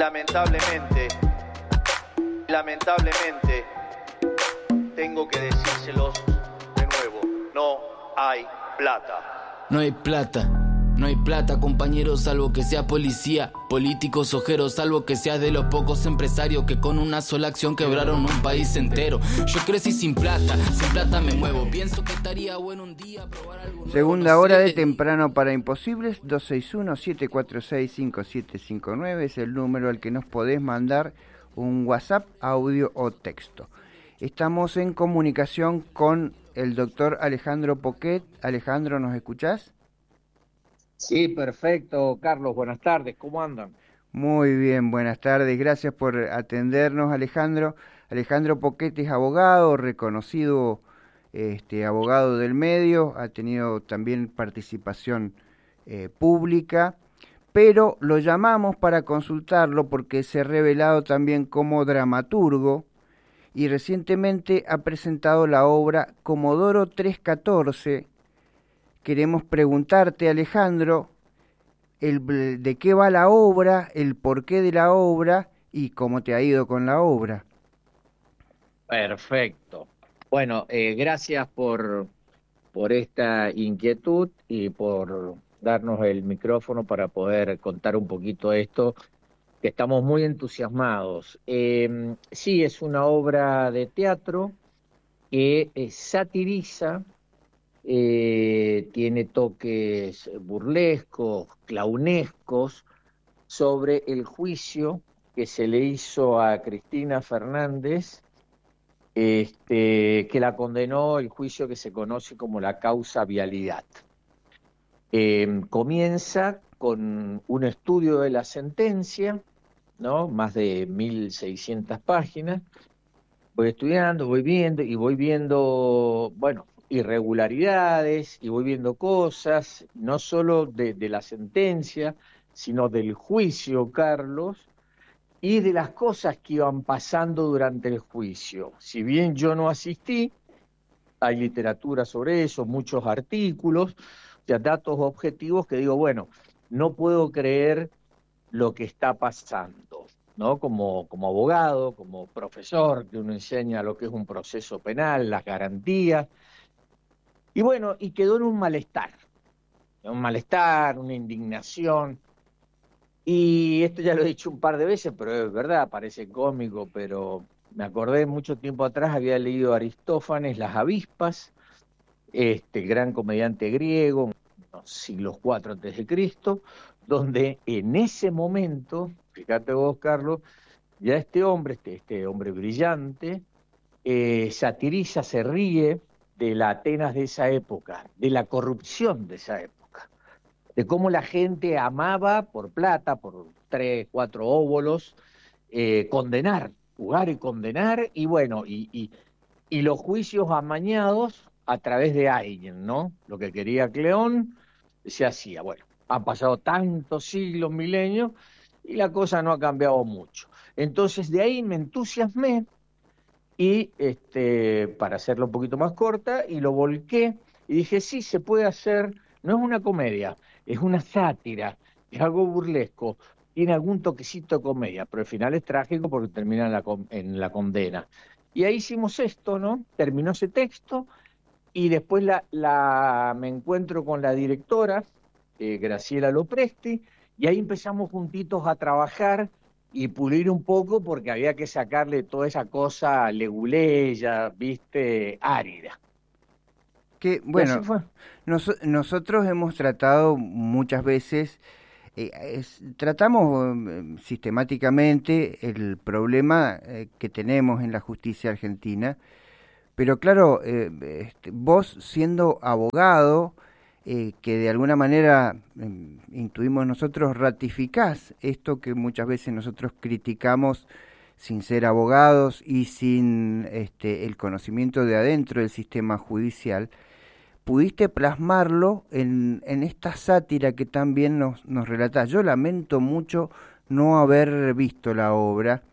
Lamentablemente, tengo que decírselos de nuevo, no hay plata. No hay plata. No hay plata, compañeros, salvo que sea policía, políticos ojeros, salvo que sea de los pocos empresarios que con una sola acción quebraron un país entero. Yo crecí sin plata me muevo. Pienso que estaría bueno un día probar algo nuevo. Segunda hora de Temprano para Imposibles, 261-746-5759 es el número al que nos podés mandar un WhatsApp, audio o texto. Estamos en comunicación con el doctor Alejandro Poquet. Alejandro, ¿nos escuchás? Sí, perfecto, Carlos. Buenas tardes, ¿cómo andan? Muy bien, buenas tardes. Gracias por atendernos, Alejandro. Alejandro Poquet es abogado, reconocido abogado del medio, ha tenido también participación pública, pero lo llamamos para consultarlo porque se ha revelado también como dramaturgo y recientemente ha presentado la obra Comodoro 314. Queremos preguntarte, Alejandro, de qué va la obra, el porqué de la obra y cómo te ha ido con la obra. Perfecto. Bueno, gracias por esta inquietud y por darnos el micrófono para poder contar un poquito esto, que estamos muy entusiasmados. Sí, es una obra de teatro que satiriza. Tiene toques burlescos, clownescos, sobre el juicio que se le hizo a Cristina Fernández, que la condenó, el juicio que se conoce como la causa Vialidad. Comienza con un estudio de la sentencia, ¿no? Más de 1.600 páginas. Voy estudiando, voy viendo, bueno, irregularidades y voy viendo cosas, no solo de la sentencia, sino del juicio, Carlos, y de las cosas que iban pasando durante el juicio. Si bien yo no asistí, hay literatura sobre eso, muchos artículos, o sea, datos objetivos que digo, bueno, no puedo creer lo que está pasando, ¿no? Como abogado, como profesor, que uno enseña lo que es un proceso penal, las garantías. Y bueno, y quedó en un malestar, una indignación. Y esto ya lo he dicho un par de veces, pero es verdad, parece cómico, pero me acordé mucho tiempo atrás, había leído a Aristófanes, Las avispas, gran comediante griego, siglos IV antes de Cristo, donde en ese momento, fíjate vos, Carlos, ya este hombre brillante, satiriza, se ríe de la Atenas de esa época, de la corrupción de esa época, de cómo la gente amaba por plata, por 3, 4 óbolos, condenar, jugar y condenar, y bueno, y los juicios amañados a través de alguien, ¿no? Lo que quería Cleón se hacía. Bueno, han pasado tantos siglos, milenios, y la cosa no ha cambiado mucho. Entonces de ahí me entusiasmé y, para hacerlo un poquito más corta, y lo volqué y dije, sí, se puede hacer, no es una comedia, es una sátira, es algo burlesco, tiene algún toquecito de comedia, pero al final es trágico porque termina en la condena. Y ahí hicimos esto, ¿no? Terminó ese texto y después me encuentro con la directora, Graciela Lopresti, y ahí empezamos juntitos a trabajar y pulir un poco porque había que sacarle toda esa cosa leguleya, viste, árida. Que, Y así bueno, fue. nosotros hemos tratado muchas veces, tratamos sistemáticamente el problema que tenemos en la justicia argentina, pero claro, vos siendo abogado, que de alguna manera intuimos nosotros, ratificás esto que muchas veces nosotros criticamos sin ser abogados y sin el conocimiento de adentro del sistema judicial, pudiste plasmarlo en esta sátira que también nos relatás. Yo lamento mucho no haber visto la obra,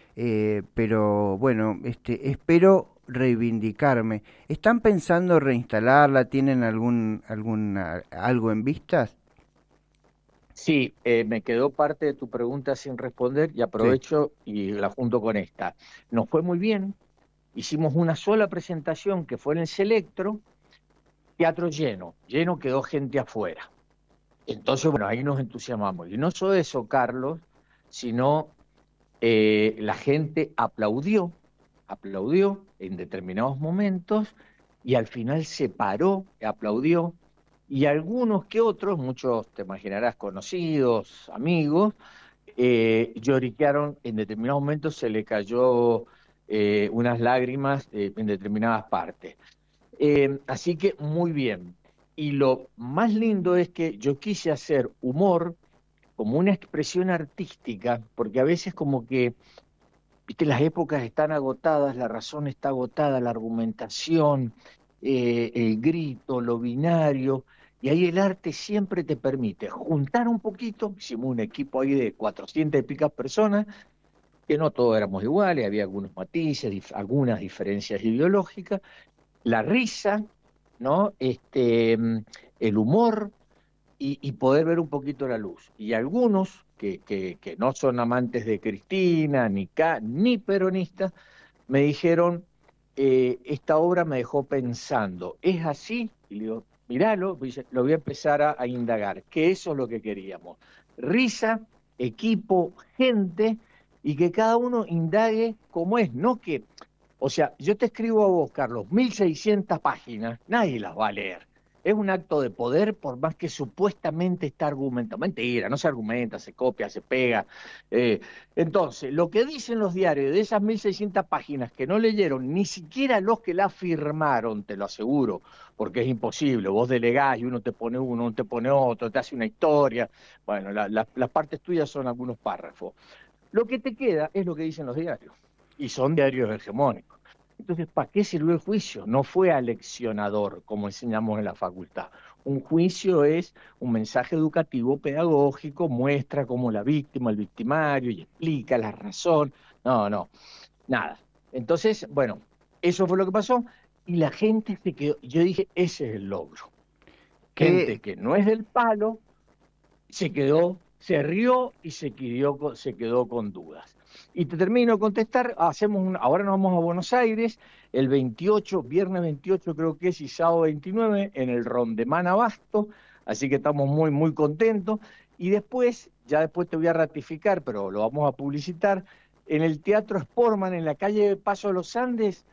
pero bueno, espero reivindicarme. ¿Están pensando reinstalarla? ¿Tienen algo en vistas? Sí, me quedó parte de tu pregunta sin responder y Sí. aprovecho y la junto con esta. Nos fue muy bien, hicimos una sola presentación que fue en el Selectro, teatro lleno, lleno quedó gente afuera. Entonces, bueno, ahí nos entusiasmamos. Y no solo eso, Carlos, sino la gente aplaudió en determinados momentos y al final se paró, aplaudió, y algunos que otros, muchos te imaginarás conocidos, amigos, lloriquearon en determinados momentos, se le cayó unas lágrimas en determinadas partes. Así que muy bien. Y lo más lindo es que yo quise hacer humor como una expresión artística, porque a veces como que, viste, las épocas están agotadas, la razón está agotada, la argumentación, el grito, lo binario, y ahí el arte siempre te permite juntar un poquito, hicimos un equipo ahí de 400 y picas personas, que no todos éramos iguales, había algunos matices, algunas diferencias ideológicas, la risa, ¿no? El humor y poder ver un poquito la luz. Y algunos que no son amantes de Cristina, ni peronistas, me dijeron, esta obra me dejó pensando, ¿es así? Y le digo, miralo, lo voy a empezar a indagar, que eso es lo que queríamos. Risa, equipo, gente, y que cada uno indague cómo es, no que, o sea, yo te escribo a vos, Carlos, 1600 páginas, nadie las va a leer. Es un acto de poder por más que supuestamente está argumentado. Mentira, no se argumenta, se copia, se pega. Eh, entonces, lo que dicen los diarios de esas 1600 páginas que no leyeron, ni siquiera los que la firmaron, te lo aseguro, porque es imposible. Vos delegás y uno te pone otro, te hace una historia. Bueno, las partes tuyas son algunos párrafos. Lo que te queda es lo que dicen los diarios, y son diarios hegemónicos. Entonces, ¿para qué sirvió el juicio? No fue aleccionador, como enseñamos en la facultad. Un juicio es un mensaje educativo, pedagógico, muestra cómo la víctima, el victimario, y explica la razón. No, no, nada. Entonces, bueno, eso fue lo que pasó, y la gente se quedó. Yo dije, ese es el logro. Gente ¿Qué, que no es del palo, se quedó, se rió y se quedó con dudas. Y te termino de contestar, ahora nos vamos a Buenos Aires, el 28, viernes 28 creo que es, y sábado 29, en el Rondemán Abasto, así que estamos muy, muy contentos. Y después, ya después te voy a ratificar, pero lo vamos a publicitar, en el Teatro Sportman, en la calle Paso de los Andes,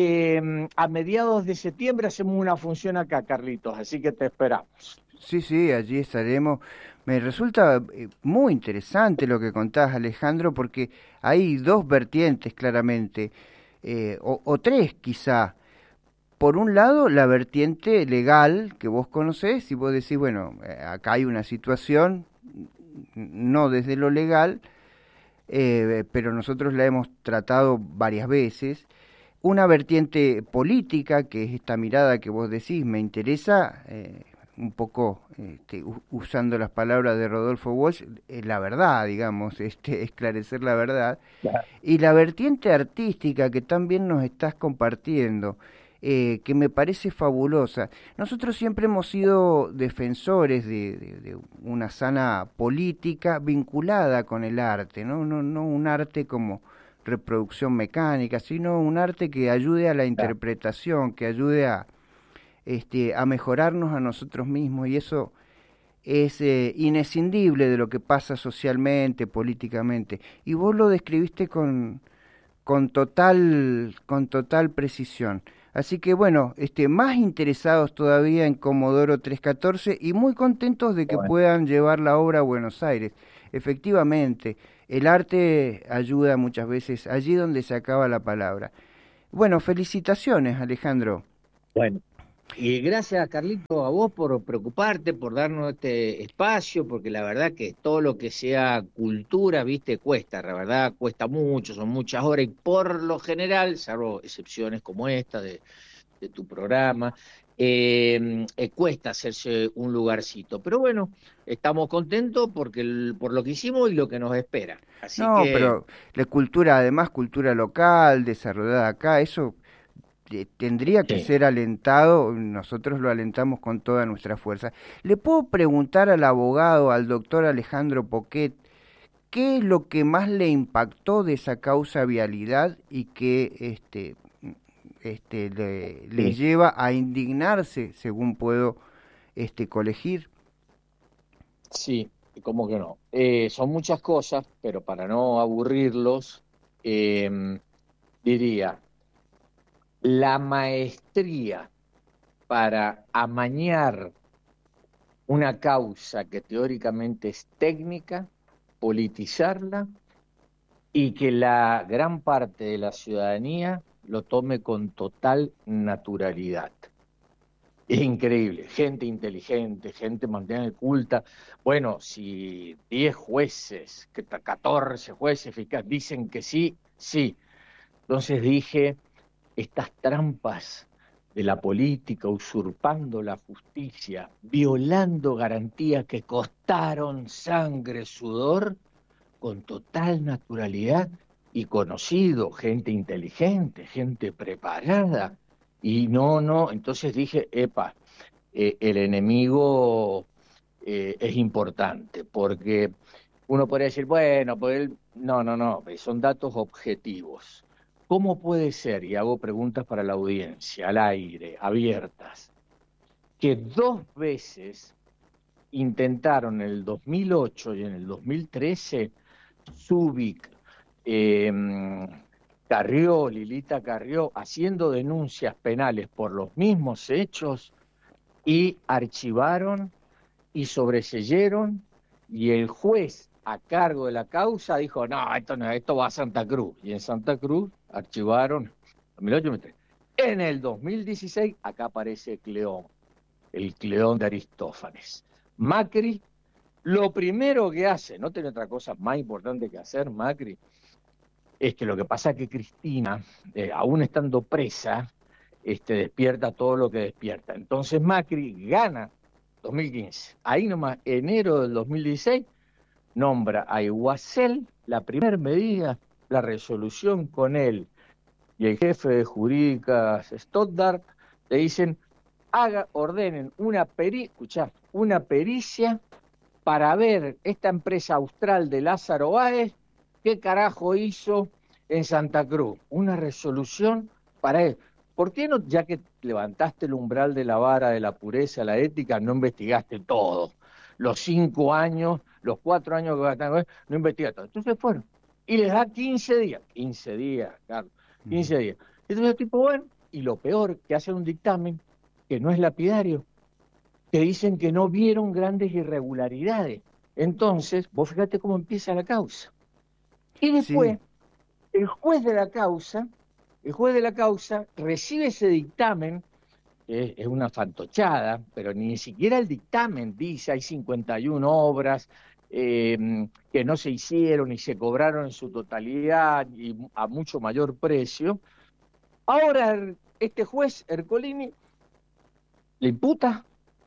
a mediados de septiembre hacemos una función acá, Carlitos, así que te esperamos. Sí, sí, allí estaremos. Me resulta muy interesante lo que contás, Alejandro, porque hay dos vertientes claramente, o tres quizá. Por un lado, la vertiente legal que vos conocés y vos decís, bueno, acá hay una situación, no desde lo legal, pero nosotros la hemos tratado varias veces. Una vertiente política, que es esta mirada que vos decís, me interesa, un poco usando las palabras de Rodolfo Walsh, la verdad, digamos, esclarecer la verdad. Y la vertiente artística que también nos estás compartiendo, que me parece fabulosa. Nosotros siempre hemos sido defensores de una sana política vinculada con el arte, ¿no? No un arte como reproducción mecánica, sino un arte que ayude a la interpretación, que ayude a mejorarnos a nosotros mismos, y eso es inescindible de lo que pasa socialmente, políticamente. Y vos lo describiste con total precisión. Así que bueno, más interesados todavía en Comodoro 314 y muy contentos de que Bueno, puedan llevar la obra a Buenos Aires. Efectivamente, el arte ayuda muchas veces allí donde se acaba la palabra. Bueno, felicitaciones, Alejandro. bueno. Y gracias, Carlito, a vos por preocuparte, por darnos este espacio, porque la verdad que todo lo que sea cultura, viste, cuesta, la verdad cuesta mucho, son muchas horas y por lo general, salvo excepciones como esta de tu programa, cuesta hacerse un lugarcito. Pero bueno, estamos contentos porque por lo que hicimos y lo que nos espera. Así No, que, pero la cultura, además cultura local, desarrollada acá, eso tendría que ser alentado, nosotros lo alentamos con toda nuestra fuerza. ¿Le puedo preguntar al abogado, al doctor Alejandro Poquet, qué es lo que más le impactó de esa causa Vialidad y que le lleva a indignarse, según puedo colegir? Sí, cómo que no. Son muchas cosas, pero para no aburrirlos, diría, la maestría para amañar una causa que teóricamente es técnica, politizarla y que la gran parte de la ciudadanía lo tome con total naturalidad. Es increíble, gente inteligente, gente mantenida culta. Bueno, si 10 jueces, 14 jueces fiscales dicen que sí, sí. Entonces dije, estas trampas de la política, usurpando la justicia, violando garantías que costaron sangre, sudor, con total naturalidad y conocido, gente inteligente, gente preparada. Y no, entonces dije, el enemigo es importante, porque uno podría decir, bueno, pues él... No, son datos objetivos. ¿Cómo puede ser, y hago preguntas para la audiencia, al aire, abiertas, que 2 veces intentaron en el 2008 y en el 2013, Zubik, Carrió, Lilita Carrió, haciendo denuncias penales por los mismos hechos y archivaron y sobreseyeron, y el juez a cargo de la causa dijo, no, esto va a Santa Cruz, y en Santa Cruz archivaron 2008. En el 2016, acá aparece Cleón, el Cleón de Aristófanes. Macri, lo primero que hace, no tiene otra cosa más importante que hacer Macri, es que lo que pasa es que Cristina, aún estando presa, despierta todo lo que despierta. Entonces Macri gana 2015. Ahí nomás, enero del 2016, nombra a Iguacel, la primera medida, la resolución con él y el jefe de jurídicas Stoddart, le dicen, ordenen una pericia para ver esta empresa austral de Lázaro Báez, qué carajo hizo en Santa Cruz. Una resolución para él. ¿Por qué no, ya que levantaste el umbral de la vara de la pureza, la ética, no investigaste todo? Los 5 años, los 4 años que gastaron, no investigaste todo. Entonces fueron. Y les da 15 días. 15 días, Carlos. 15 días. Entonces el tipo, bueno, y lo peor, que hacen un dictamen que no es lapidario, que dicen que no vieron grandes irregularidades. Entonces, vos fíjate cómo empieza la causa. Y después, el juez de la causa recibe ese dictamen, que es una fantochada, pero ni siquiera el dictamen dice hay 51 obras que no se hicieron y se cobraron en su totalidad y a mucho mayor precio. Ahora este juez, Ercolini, le imputa,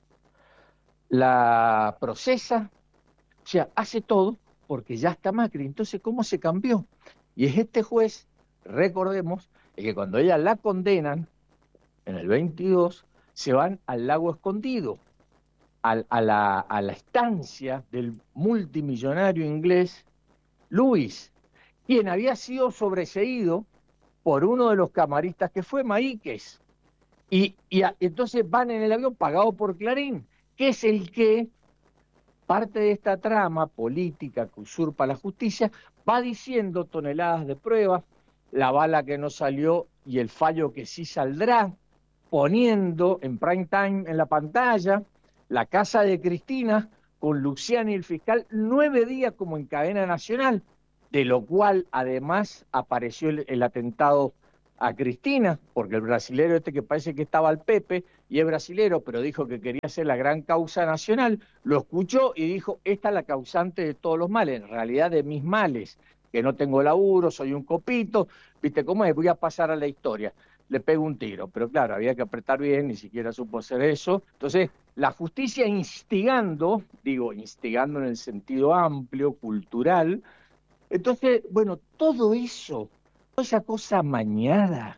la procesa, o sea, hace todo porque ya está Macri. Entonces, ¿cómo se cambió? Y es este juez, recordemos, que cuando ella la condenan, en el 22, se van al lago escondido, a la estancia del multimillonario inglés Lewis, quien había sido sobreseído por uno de los camaristas que fue Maíquez. Y entonces van en el avión pagado por Clarín, que es el que, parte de esta trama política que usurpa la justicia, va diciendo toneladas de pruebas, la bala que no salió y el fallo que sí saldrá, poniendo en prime time en la pantalla la casa de Cristina con Luciani y el fiscal 9 días como en cadena nacional, de lo cual además apareció el atentado a Cristina, porque el brasilero que parece que estaba al Pepe, y es brasilero, pero dijo que quería ser la gran causa nacional, lo escuchó y dijo, esta es la causante de todos los males, en realidad de mis males, que no tengo laburo, soy un copito, viste cómo es, voy a pasar a la historia, le pego un tiro, pero claro, había que apretar bien, ni siquiera supo hacer eso. Entonces, la justicia instigando en el sentido amplio, cultural. Entonces, bueno, todo eso, toda esa cosa amañada,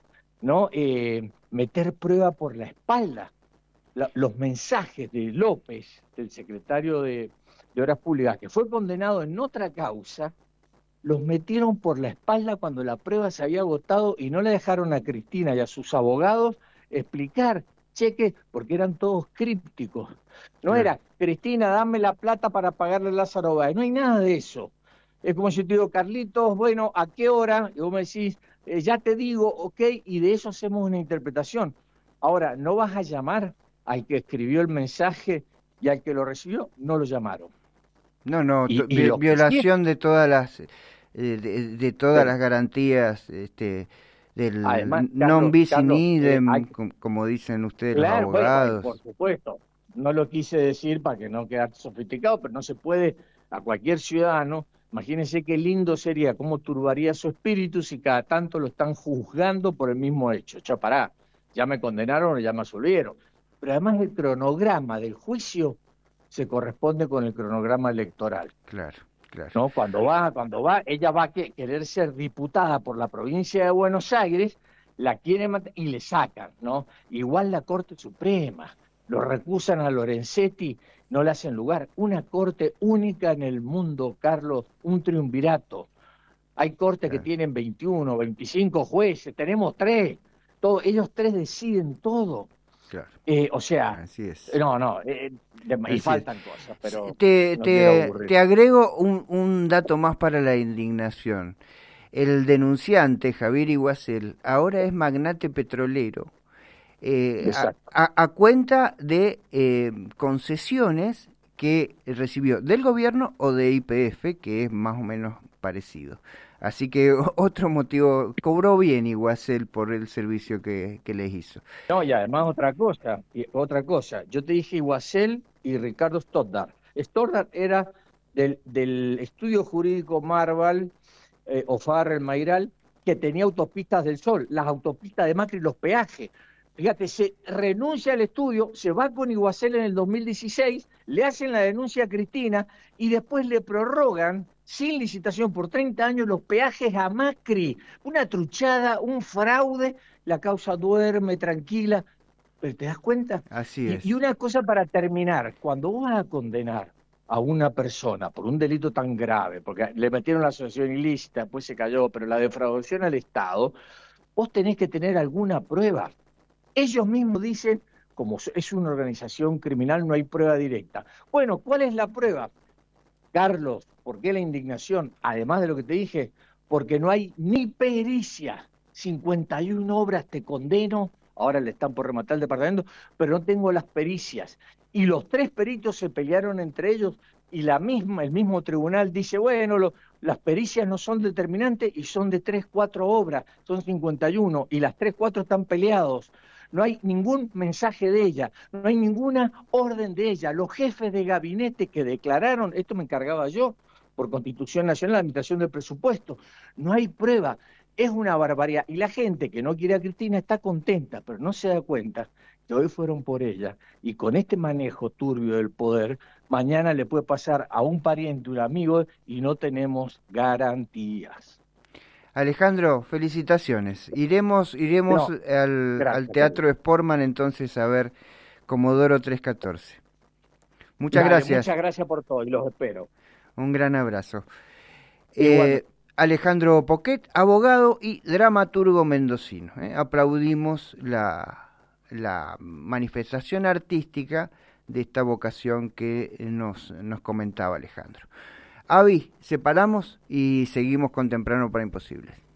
¿no? Meter prueba por la espalda. Los mensajes de López, del secretario de Obras Públicas, que fue condenado en otra causa, los metieron por la espalda cuando la prueba se había agotado y no le dejaron a Cristina y a sus abogados explicar, cheque, porque eran todos crípticos. No era, Cristina, dame la plata para pagarle a Lázaro Báez, no hay nada de eso. Es como si yo te digo, Carlitos, bueno, ¿a qué hora? Y vos me decís, ya te digo, ok, y de eso hacemos una interpretación. Ahora, no vas a llamar al que escribió el mensaje y al que lo recibió, no lo llamaron. No, violación de todas las de todas las garantías del además, non bis in Carlos, idem, como dicen ustedes, claro, los abogados. bueno, por supuesto, no lo quise decir para que no quede sofisticado, pero no se puede a cualquier ciudadano. Imagínense qué lindo sería, cómo turbaría su espíritu si cada tanto lo están juzgando por el mismo hecho. Pará, ya me condenaron o ya me absolvieron. Pero además el cronograma del juicio se corresponde con el cronograma electoral. Claro, claro. ¿No? Cuando va, ella va a querer ser diputada por la provincia de Buenos Aires, la quieren matar y le sacan, ¿no? Igual la Corte Suprema, lo recusan a Lorenzetti, no le hacen lugar. Una corte única en el mundo, Carlos, un triunvirato. Hay cortes que tienen 21, 25 jueces, tenemos 3, ellos 3 deciden todo. Claro. O sea, así es. Y faltan cosas, pero te agrego un dato más para la indignación. El denunciante, Javier Iguacel, ahora es magnate petrolero, a cuenta de concesiones que recibió del gobierno o de YPF, que es más o menos parecido. Así que otro motivo, cobró bien Iguacel por el servicio que les hizo. No, y además otra cosa, yo te dije Iguacel y Ricardo Stoddard. Stoddard era del estudio jurídico Marval, O'Farrell, Mayral, que tenía autopistas del Sol, las autopistas de Macri y los peajes. Fíjate, se renuncia al estudio, se va con Iguacel en el 2016, le hacen la denuncia a Cristina y después le prorrogan sin licitación por 30 años los peajes a Macri. Una truchada, un fraude, la causa duerme tranquila. ¿Pero te das cuenta? Así es. Y una cosa para terminar, cuando vos vas a condenar a una persona por un delito tan grave, porque le metieron la asociación ilícita, después se cayó, pero la defraudación al Estado, vos tenés que tener alguna prueba. Ellos mismos dicen, como es una organización criminal, no hay prueba directa. Bueno, ¿cuál es la prueba? Carlos, ¿por qué la indignación? Además de lo que te dije, porque no hay ni pericia. 51 obras te condeno, ahora le están por rematar el departamento, pero no tengo las pericias. Y los 3 peritos se pelearon entre ellos y el mismo tribunal dice, bueno, las pericias no son determinantes y son de 3, 4 obras, son 51 y las 3, 4 están peleados. No hay ningún mensaje de ella, no hay ninguna orden de ella. Los jefes de gabinete que declararon, esto me encargaba yo, por Constitución Nacional, la administración del presupuesto, no hay prueba, es una barbaridad. Y la gente que no quiere a Cristina está contenta, pero no se da cuenta que hoy fueron por ella, y con este manejo turbio del poder, mañana le puede pasar a un pariente, un amigo, y no tenemos garantías. Alejandro, felicitaciones. Iremos al Teatro Sportman entonces a ver Comodoro 314. Muchas gracias. Muchas gracias por todo y los espero. Un gran abrazo. Alejandro Poquet, abogado y dramaturgo mendocino. Aplaudimos la manifestación artística de esta vocación que nos comentaba Alejandro. Avi, separamos y seguimos con Temprano para Imposibles.